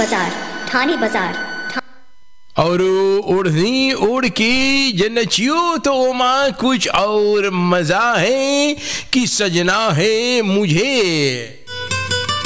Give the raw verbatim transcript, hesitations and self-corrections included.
बाजार, ठाणे बाजार। और ओढ़नी ओढ़ के जनचियो तो माँ कुछ और मजा है कि सजना है मुझे।